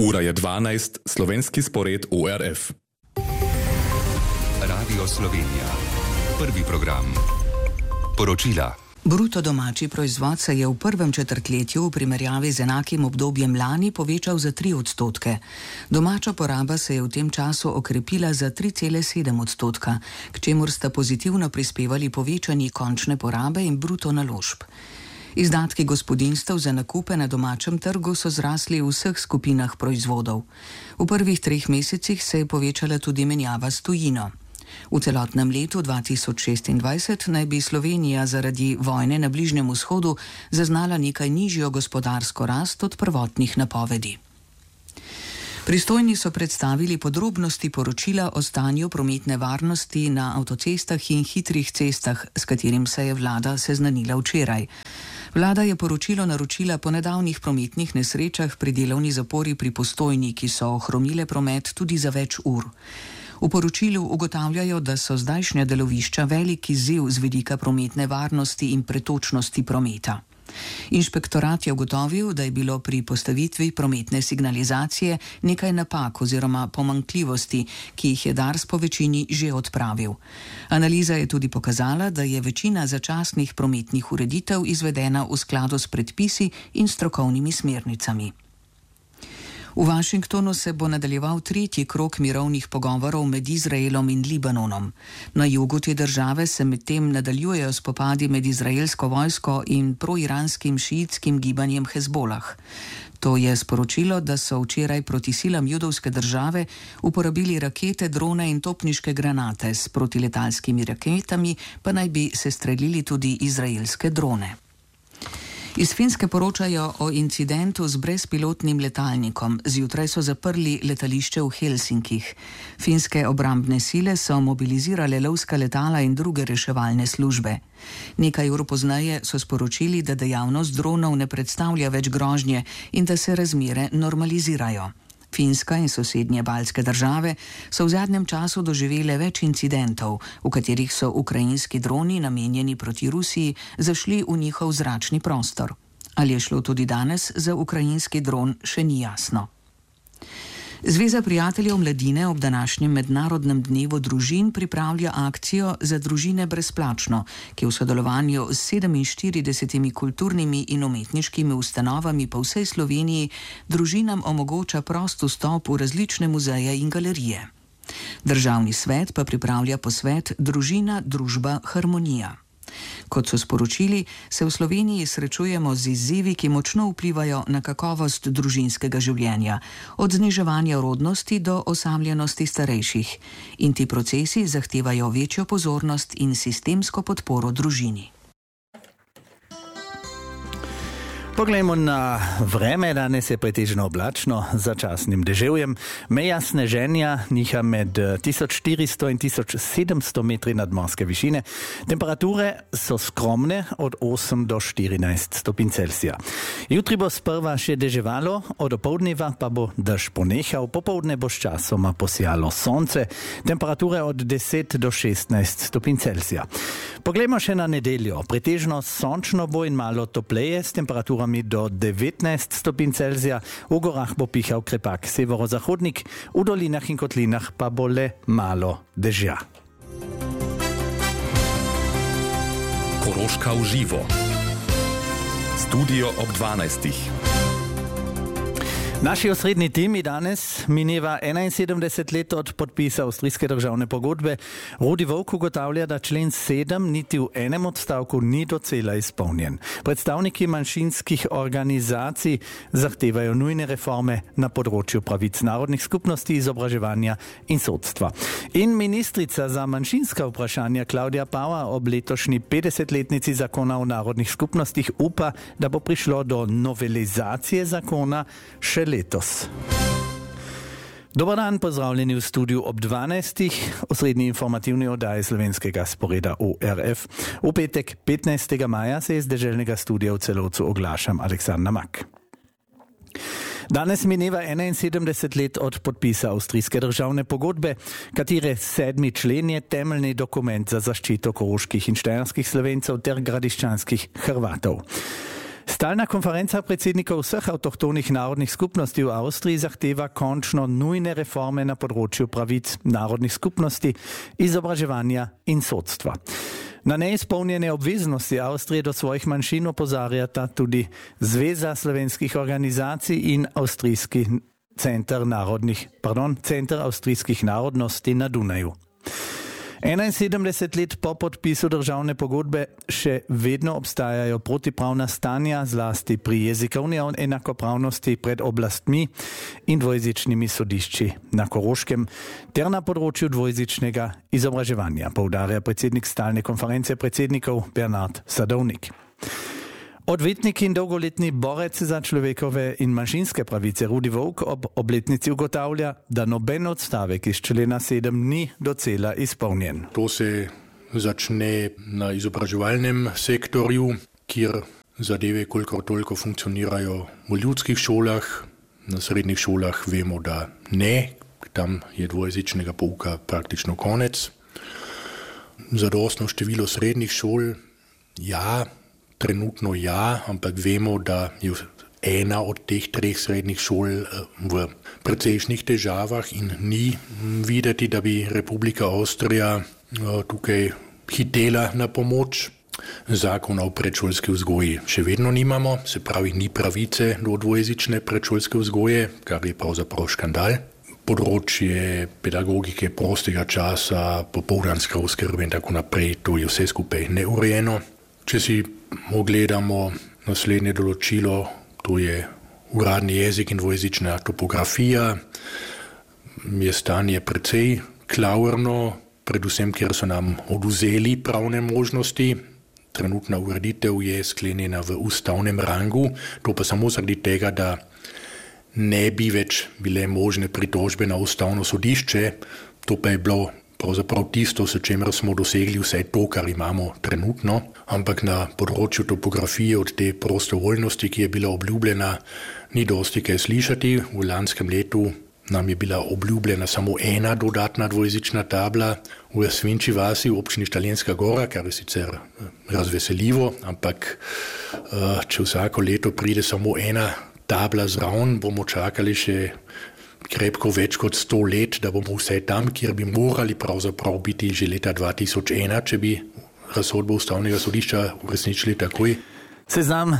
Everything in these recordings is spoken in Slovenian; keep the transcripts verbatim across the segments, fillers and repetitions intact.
Ura je dvanajst, slovenski spored O R F. Radio Slovenija. Prvi program. Poročila. Bruto domači proizvod se je v prvem četrtletju v primerjavi z enakim obdobjem lani povečal za tri odstotke. Domača poraba se je v tem času okrepila za tri cele sedem odstotka, k čemur sta pozitivno prispevali povečanje končne porabe in bruto naložb. Izdatki gospodinjstev za nakupe na domačem trgu so zrasli v vseh skupinah proizvodov. V prvih treh mesecih se je povečala tudi menjava s tujino. V celotnem letu dva tisoč šestindvajset naj bi Slovenija zaradi vojne na Bližnjem vzhodu zaznala nekaj nižjo gospodarsko rast od prvotnih napovedi. Pristojni so predstavili podrobnosti poročila o stanju prometne varnosti na avtocestah in hitrih cestah, s katerim se je vlada seznanila včeraj. Vlada je poročilo naročila po nedavnih prometnih nesrečah pri delovni zapori pri Postojni, ki so ohromile promet tudi za več ur. V poročilu ugotavljajo, da so zdajšnja delovišča velik izziv z vidika prometne varnosti in pretočnosti prometa. Inšpektorat je ugotovil, da je bilo pri postavitvi prometne signalizacije nekaj napak oziroma pomanjkljivosti, ki jih je Dars po večini že odpravil. Analiza je tudi pokazala, da je večina začasnih prometnih ureditev izvedena v skladu s predpisi in strokovnimi smernicami. V Washingtonu se bo nadaljeval tretji krog mirovnih pogovorov med Izraelom in Libanonom. Na jugu te države se medtem nadaljujejo spopadi med izraelsko vojsko in proiranskim šiitskim gibanjem Hezbolah. To je sporočilo, da so včeraj proti silam judovske države uporabili rakete, drone in topniške granate, s protiletalskimi raketami pa naj bi se streljili tudi izraelske drone. Iz Finske poročajo o incidentu z brezpilotnim letalnikom. Zjutraj so zaprli letališče v Helsinkih. Finske obrambne sile so mobilizirale lovska letala in druge reševalne službe. Nekaj ur pozneje so sporočili, da dejavnost dronov ne predstavlja več grožnje in da se razmere normalizirajo. Finska in sosednje baltske države so v zadnjem času doživele več incidentov, v katerih so ukrajinski droni namenjeni proti Rusiji zašli v njihov zračni prostor. Ali je šlo tudi danes za ukrajinski dron, še ni jasno. Zveza prijateljev mladine ob današnjem mednarodnem dnevu družin pripravlja akcijo Za družine brezplačno, ki v sodelovanju s sedeminštiridesetimi kulturnimi in umetniškimi ustanovami po vsej Sloveniji družinam omogoča prost vstop v različne muzeje in galerije. Državni svet pa pripravlja posvet Družina, družba, harmonija. Kot so sporočili, se v Sloveniji srečujemo z izzivi, ki močno vplivajo na kakovost družinskega življenja, od zniževanja rodnosti do osamljenosti starejših. In ti procesi zahtevajo večjo pozornost in sistemsko podporo družini. Poglejmo na vreme, danes je pretežno oblačno, z začasnim deževjem. Meja sneženja niha med tisoč štiristo in tisoč sedemsto metri nadmorske višine. Temperature so skromne od osem do štirinajst stopinj Celzija. Jutri bo sprva še deževalo, od opoldneva pa bo dež ponehal, popoldne bo sčasoma posijalo sonce, temperature od deset do šestnajst stopinj Celzija. Poglejmo še na nedeljo. Pretežno sončno bo in malo topleje s temperaturami do devetnajst stopinj Celzija, v gorah bo pihal krepak severozahodnik, v dolinah in kotlinah pa bo le malo dežja. Koroška v živo. Studio ob dvanajstih. Naši osrednji temi danes mineva enainsedemdeset let od podpisa avstrijske državne pogodbe. Rudi Volk ugotavlja, da člen sedem niti v enem odstavku ni docela izpolnjen. Predstavniki manjšinskih organizacij zahtevajo nujne reforme na področju pravic narodnih skupnosti, izobraževanja in sodstva. In ministrica za manjšinska vprašanja Klaudija Pava ob letošnji petdesetletnici zakona o narodnih skupnostih upa, da bo prišlo do novelizacije zakona še letos. Dobar dan, pozdravljeni v studiu ob dvanajstih, osrednji informativni oddaji slovenskega sporeda O R F. V petek petnajstega maja se iz deželnega studia v Celovcu oglašam Aleksandra Mak. Danes mineva enainsedemdeset let od podpisa avstrijske državne pogodbe, katere sedmi člen je temeljni dokument za zaščito koroških in štajerskih Slovencev ter gradiščanskih Hrvatov. S Stalna konferenca predsednikov vseh avtohtonih narodnih skupnosti v Avstriji zahteva končno nujne reforme na področju pravic narodnih skupnosti, izobraževanja in sodstva. Na neizpolnjene obveznosti Avstrije do svojih manjšin opozarjata tudi Zveza slovenskih organizacij in Avstrijski center narodnih, pardon, Center avstrijskih narodnosti na Dunaju. enainsedemdeset let po podpisu državne pogodbe še vedno obstajajo protipravna stanja, zlasti pri jezikovni enakopravnosti pred oblastmi in dvojezičnimi sodišči na Koroškem ter na področju dvojezičnega izobraževanja, poudarja predsednik stalne konference predsednikov Bernard Sadovnik. Odvetnik in dolgoletni borec za človekove in manjšinske pravice Rudi Volk ob obletnici ugotavlja, da noben odstavek iz člena sedem ni docela izpolnjen. To se začne na izobraževalnem sektorju, kjer zadeve kolikor toliko funkcionirajo v ljudskih šolah. Na srednjih šolah vemo, da ne, tam je dvojezičnega pouka praktično konec. Zadostno število srednjih šol, ja, trenutno ja, ampak vemo, da je ena od teh treh srednjih šol v precejšnjih težavah in ni videti, da bi Republika Avstrija tukaj hitela na pomoč. Zakona o predšolski vzgoji še vedno nimamo, se pravi ni pravice do dvojezične predšolske vzgoje, kar je pravzaprav škandal. Področje pedagogike, prostega časa, popoldanske oskrbe in tako naprej, to je vse skupaj neurejeno. Če si ogledamo naslednje določilo, to je uradni jezik in dvojezična topografija, je stanje precej klavrno, predvsem, ker so nam oduzeli pravne možnosti. Trenutna ureditev je sklenjena v ustavnem rangu, to pa samo zaradi tega, da ne bi več bile možne pritožbe na ustavno sodišče, to pa je bilo pravzaprav tisto, s čemer smo dosegli vse to, kar imamo trenutno, ampak na področju topografije od te prostovoljnosti, ki je bila obljubljena, ni dosti kaj slišati. V lanskem letu nam je bila obljubljena samo ena dodatna dvojezična tabla v Svinči vasi v občini Štaljenska gora, kar je sicer razveseljivo, ampak če vsako leto pride samo ena tabla zraven, bomo čakali še krepko več kot sto let, da bomo vse tam, kjer bi morali pravzaprav biti že leta dva tisoč ena, če bi razsodbo ustavnega sodišča uresničili takoj. Seznam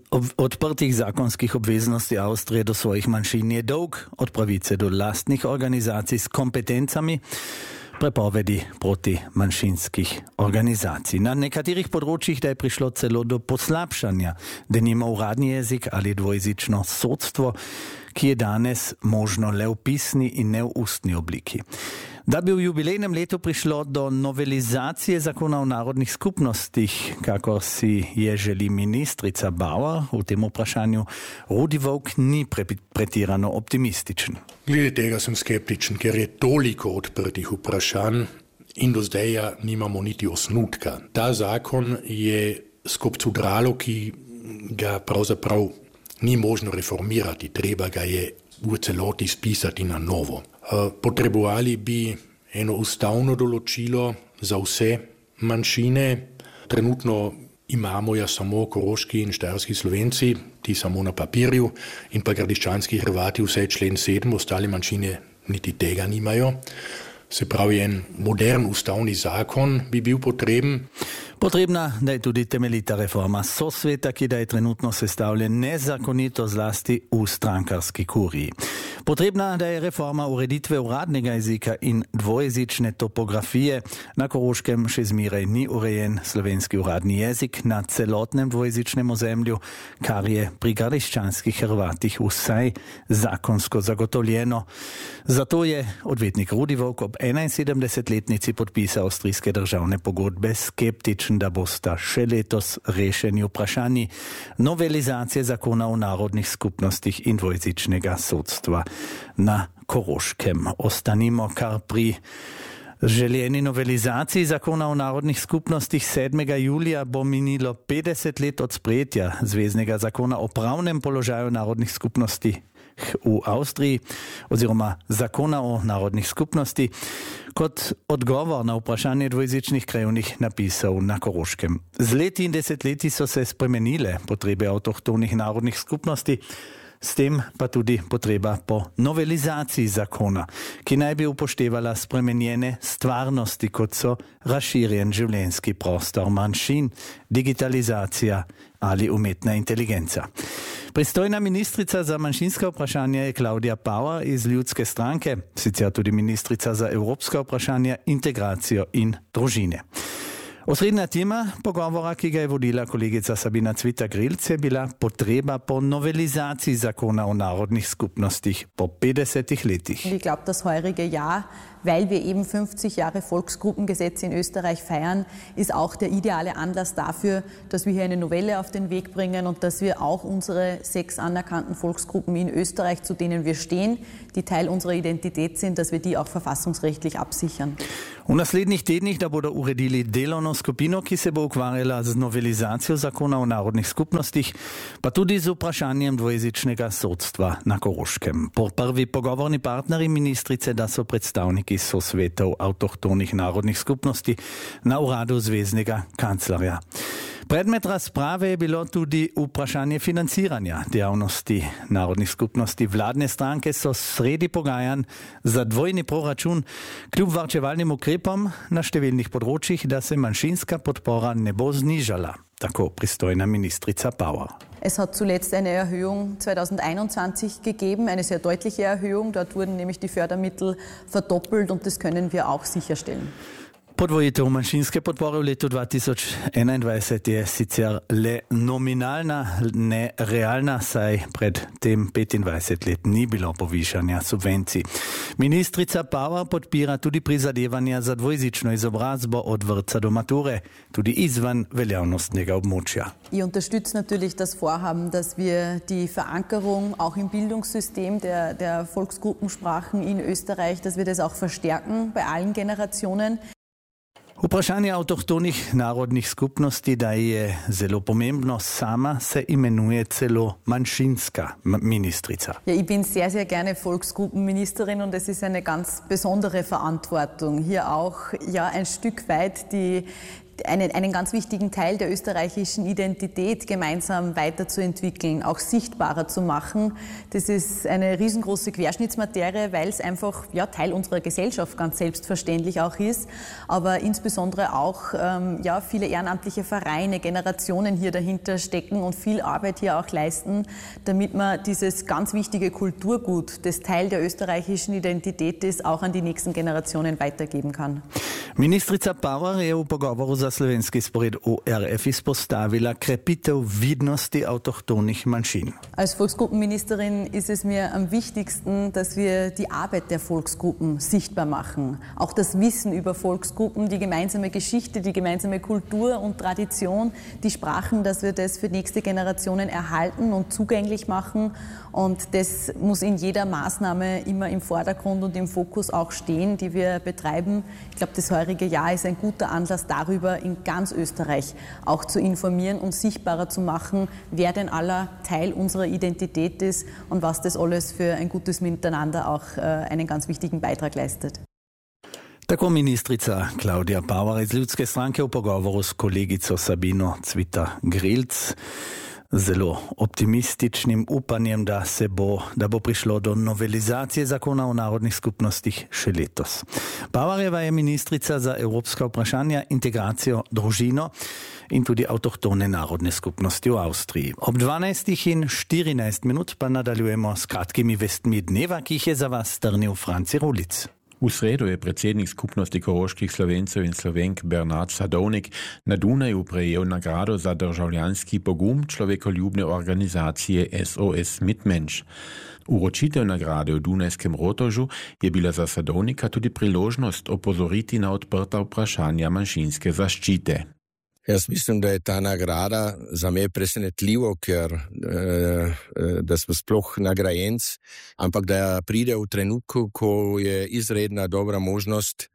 odprtih zakonskih obveznosti Avstrije do svojih manjšin je dolg, od pravice do lastnih organizacij s kompetencami, prepovedi proti manjšinskih organizacij. Na nekaterih področjih da je prišlo celo do poslabšanja, denimo uradni jezik ali dvojezično sodstvo, ki je danes možno le v pisni in ne v ustni obliki. Da bi v jubilejnem letu prišlo do novelizacije zakona o narodnih skupnostih, kakor si je želi ministrica Bauer, v tem vprašanju Rudi Volk ni pre- pretirano optimističen. Glede tega sem skeptičen, ker je toliko odprtih vprašanj in do zdaj ja nimamo niti osnutka. Ta zakon je skopcudralo, ki ga pravzaprav ni možno reformirati, treba ga je v celoti spisati na novo. Potrebovali bi eno ustavno določilo za vse manjšine. Trenutno imamo ja samo koroški in štajerski Slovenci, ti samo na papirju, in pa gradiščanski Hrvati, vse člen sedem, ostale manjšine niti tega nimajo. Se pravi, en modern ustavni zakon bi bil potreben. Potrebna da je tudi temeljita reforma sosveta, ki da je trenutno sestavljen nezakonito, zlasti v strankarski kuriji. Potrebna da je reforma ureditve uradnega jezika in dvojezične topografije. Na Koroškem še zmeraj ni urejen slovenski uradni jezik na celotnem dvojezičnem ozemlju, kar je pri gradiščanskih Hrvatih vsaj zakonsko zagotovljeno. Zato je odvetnik Rudi Volk ob enainsedemdesetletnici podpisa avstrijske državne pogodbe skeptičen, da bosta še letos rešeni vprašanji novelizacije zakona o narodnih skupnostih in dvojezičnega sodstva na Koroškem. Ostanimo kar pri željeni novelizaciji zakona o narodnih skupnostih. sedmega julija bo minilo petdeset let od sprejetja zveznega zakona o pravnem položaju narodnih skupnosti, v Avstriji oziroma zakona o narodnih skupnosti, kot odgovor na vprašanje dvojezičnih krajevnih napisov na Koroškem. Z leti in desetletji so se spremenile potrebe avtohtonih narodnih skupnosti, s tem pa tudi potreba po novelizaciji zakona, ki naj bi upoštevala spremenjene stvarnosti, kot so razširjen življenjski prostor manjšin, digitalizacija ali umetna inteligenca. Pristojna ministrica za manjšinska vprašanja je Klaudija Bauer iz Ljudske stranke, sicer tudi ministrica za evropska vprašanja, integracijo in družine. Osrednja tema pogovora, ki ga je vodila kolegica Sabina Cvita-Grilc, je bila potreba po novelizaciji zakona o narodnih skupnostih po petdesetih letih. Ich glaube, das heurige Jahr, weil wir eben fünfzig Jahre Volksgruppengesetz in Österreich feiern, ist auch der ideale Anlass dafür, dass wir hier eine Novelle auf den Weg bringen und dass wir auch unsere sechs anerkannten Volksgruppen in Österreich, zu denen wir stehen, die Teil unserer Identität sind, dass wir die auch verfassungsrechtlich absichern. V naslednjih tednih da bodo uredili delovno skupino, ki se bo ukvarjala z novelizacijo zakona o narodnih skupnostih, pa tudi z vprašanjem dvojezičnega sodstva na Koroškem. Po prvi pogovorni partneri ministrice, da so predstavniki sosvetov avtohtonih narodnih skupnosti na uradu zveznega kanclerja. Predmet razprave je bilo tudi vprašanje financiranja dejavnosti narodnih skupnosti. Vladne stranke so sredi pogajanj za dvojni proračun kljub varčevalnim ukrepom na številnih področjih, da se manjšinska podpora ne bo znižala, tako pristojna ministrica Bauer. Es hat zuletzt eine Erhöhung zweitausendeinundzwanzig gegeben, eine sehr deutliche Erhöhung. Dort wurden nämlich die Fördermittel verdoppelt und das können wir auch sicherstellen. Podvojitev manjšinske podpore v letu dva tisoč enaindvajset je sicer le nominalna, ne realna, saj pred tem petindvajset let ni bilo povišanja subvencij. Ministrica Bauer podpira tudi prizadevanja za dvojezično izobrazbo od vrtca do mature, tudi izven veljavnostnega območja. Ich unterstütze natürlich das Vorhaben, dass wir die Verankerung auch im Bildungssystem der, der Volksgruppensprachen in Österreich, dass wir das auch verstärken bei allen Generationen. Vprašanje avtohtonih narodnih skupnosti, da je zelo pomembno, sama se imenuje celo manjšinska ministrica. Ja, ich bin sehr, sehr gerne Volksgruppenministerin und es ist eine ganz besondere Verantwortung, hier auch ja, ein Stück weit die Einen, einen ganz wichtigen Teil der österreichischen Identität gemeinsam weiterzuentwickeln, auch sichtbarer zu machen. Das ist eine riesengroße Querschnittsmaterie, weil es einfach ja, Teil unserer Gesellschaft ganz selbstverständlich auch ist, aber insbesondere auch ähm, ja, viele ehrenamtliche Vereine, Generationen hier dahinter stecken und viel Arbeit hier auch leisten, damit man dieses ganz wichtige Kulturgut, das Teil der österreichischen Identität ist, auch an die nächsten Generationen weitergeben kann. Ministrica Bauer je v pogovoru za slovenski spored O R F izpostavila krepitev vidnosti avtohtonih manjšin. Als Volksgruppenministerin ist es mir am wichtigsten, dass wir die Arbeit der Volksgruppen sichtbar machen. Auch das Wissen über Volksgruppen, die gemeinsame Geschichte, die gemeinsame Kultur und Tradition, die Sprachen, dass wir das für nächste Generationen erhalten und zugänglich machen. Und das muss in jeder Maßnahme immer im Vordergrund und im Fokus auch stehen, die wir betreiben. Ich glaube, das heurige Jahr ist ein guter Anlass darüber, in ganz Österreich auch zu informieren und sichtbarer zu machen, wer denn aller Teil unserer Identität ist und was das alles für ein gutes Miteinander auch einen ganz wichtigen Beitrag leistet. Tako ministrica Klaudija Bauer iz Ljudske stranke v pogovoru s kolegico Sabino Cvita-Grilc. Zelo optimističnim upanjem, da se bo, da bo prišlo do novelizacije zakona o narodnih skupnostih še letos. Bauerjeva je ministrica za evropska vprašanja, integracijo, družino in tudi avtohtone narodne skupnosti v Avstriji. Ob dvanajstih in štirinajst minut pa nadaljujemo s kratkimi vestmi dneva, ki jih je za vas strnil Franci Rulic. V sredo je predsednik skupnosti koroških Slovencev in Slovenk Bernard Sadovnik na Dunaju prejel nagrado za državljanski pogum človekoljubne organizacije S O S Mitmensch. Uročitev nagrade v Dunajskem Rotožu je bila za Sadovnika tudi priložnost opozoriti na odprta vprašanja manjšinske zaščite. Jaz mislim, da je ta nagrada za me presenetljivo, ker eh, da smo sploh nagrajenc, ampak da pride v trenutku, ko je izredna dobra možnost,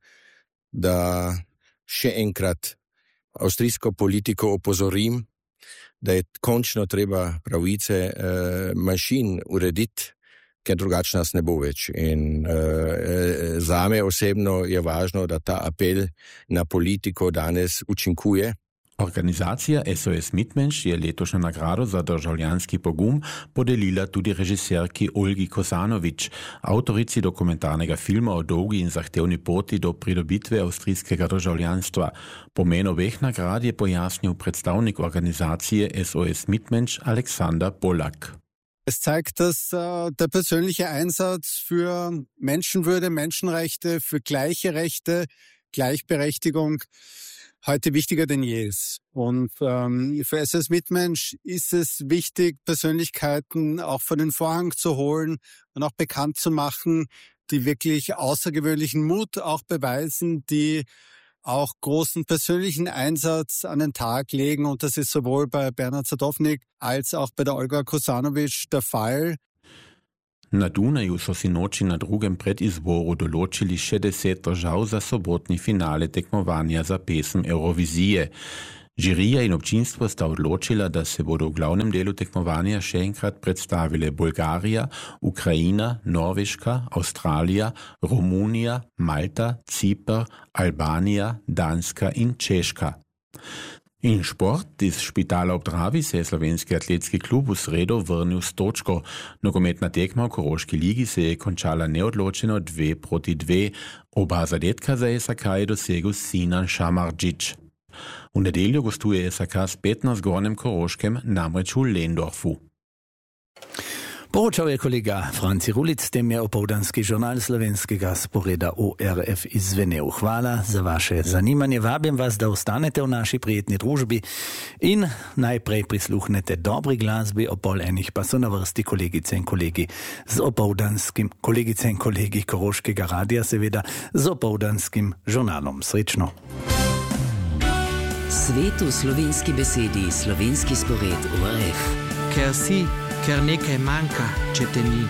da še enkrat avstrijsko politiko opozorim, da je končno treba pravice eh, manjšin urediti, ker drugače nas ne bo več. In uh, zame osebno je važno, da ta apel na politiko danes učinkuje. Organizacija S O S Mitmensch je letošnjo nagrado za državljanski pogum podelila tudi režiserki Olgi Kosanović, avtorici dokumentarnega filma o dolgi in zahtevni poti do pridobitve avstrijskega državljanstva. Pomen obeh nagrad je pojasnil predstavnik organizacije S O S Mitmensch Alexander Polak. Es zeigt, dass äh, der persönliche Einsatz für Menschenwürde, Menschenrechte, für gleiche Rechte, Gleichberechtigung heute wichtiger denn je ist. Und ähm, für S O S Mitmensch ist es wichtig, Persönlichkeiten auch vor den Vorhang zu holen und auch bekannt zu machen, die wirklich außergewöhnlichen Mut auch beweisen, die auch großen persönlichen Einsatz an den Tag legen. Und das ist sowohl bei Bernard Sadovnik als auch bei der Olga Kosanović der Fall. Na Dunaju so si noči na drugem predizboru določili še deset držav za sobotni finale tekmovanja za pesem Eurovizije. Žirija in občinstvo sta odločila, da se bodo v glavnem delu tekmovanja še enkrat predstavile Bolgarija, Ukrajina, Norveška, Avstralija, Romunija, Malta, Cipr, Albanija, Danska in Češka. In šport, iz Špitala ob Dravi se je slovenski atletski klub v sredo vrnil s točko. Nogometna tekma v Koroški ligi se je končala neodločeno dve proti dve. Oba zadetka za S A K je dosegel Sinan Šamarđić. V nedeljo gostuje S A K spet na zgornjem Koroškem, namreč v Lendorfu. Poročal je kolega Franci Rulic, s tem je opoldanski žurnal slovenskega sporeda O R F izvenel. Hvala za vaše zanimanje. Vabim vas, da ostanete v naši prijetni družbi in najprej prisluhnete dobri glasbi, o pol enih pa so na vrsti kolegice in kolegi z opoldanskim, kolegice in kolegi Koroškega radia, seveda z opoldanskim žurnalom. Srečno! Svet v slovenski besedi, slovenski spored O R F. Ker si, ker nekaj manjka, če te ni.